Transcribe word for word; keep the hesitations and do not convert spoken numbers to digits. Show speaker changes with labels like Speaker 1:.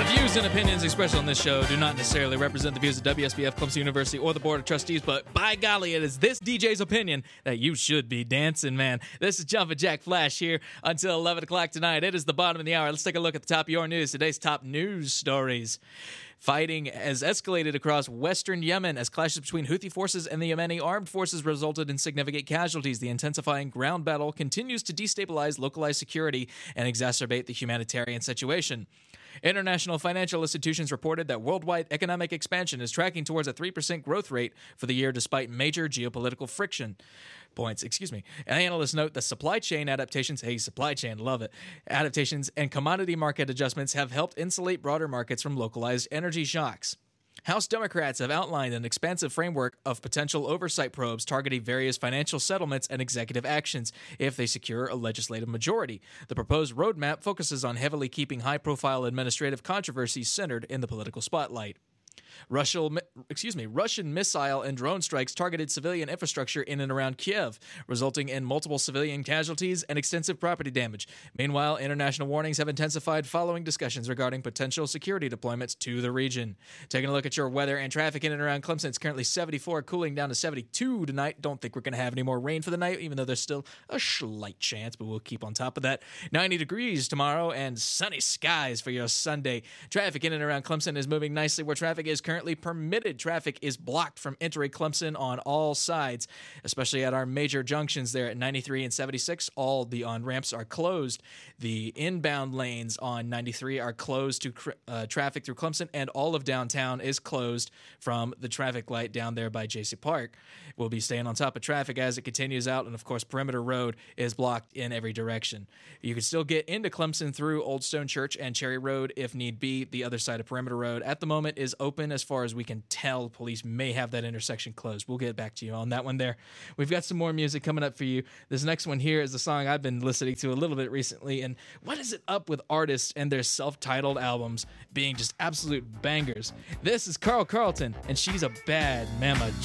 Speaker 1: views and opinions expressed on this show do not necessarily represent the views of W S B F, Clemson University, or the Board of Trustees, but by golly, it is this D J's opinion that you should be dancing, man. This is Jumpin' Jack Flash here until eleven o'clock tonight. It is the bottom of the hour. Let's take a look at the top of your news. Today's top news stories. Fighting has escalated across western Yemen as clashes between Houthi forces and the Yemeni armed forces resulted in significant casualties. The intensifying ground battle continues to destabilize localized security and exacerbate the humanitarian situation. International financial institutions reported that worldwide economic expansion is tracking towards a three percent growth rate for the year despite major geopolitical friction. Points, excuse me. Analysts note that supply chain adaptations, hey, supply chain, love it, adaptations and commodity market adjustments have helped insulate broader markets from localized energy shocks. House Democrats have outlined an expansive framework of potential oversight probes targeting various financial settlements and executive actions if they secure a legislative majority. The proposed roadmap focuses on heavily keeping high-profile administrative controversies centered in the political spotlight. Russian, excuse me, Russian missile and drone strikes targeted civilian infrastructure in and around Kiev, resulting in multiple civilian casualties and extensive property damage. Meanwhile, international warnings have intensified following discussions regarding potential security deployments to the region. Taking a look at your weather and traffic in and around Clemson, it's currently seventy-four, cooling down to seventy-two tonight. Don't think we're going to have any more rain for the night, even though there's still a slight chance, but we'll keep on top of that. ninety degrees tomorrow and sunny skies for your Sunday. Traffic in and around Clemson is moving nicely where traffic is currently permitted. Traffic is blocked from entering Clemson on all sides, especially at our major junctions there at ninety-three and seventy-six. All the on-ramps are closed. The inbound lanes on ninety-three are closed to uh, traffic through Clemson, and all of downtown is closed from the traffic light down there by J C Park. We'll be staying on top of traffic as it continues out, and of course, Perimeter Road is blocked in every direction. You can still get into Clemson through Old Stone Church and Cherry Road if need be. The other side of Perimeter Road at the moment is open as far as we can tell. Police may have that intersection closed. We'll get back to you on that one there. We've got some more music coming up for you. This next one here is a song I've been listening to a little bit recently, and what is it up with artists and their self-titled albums being just absolute bangers? This is Carl Carlton, and she's a bad mama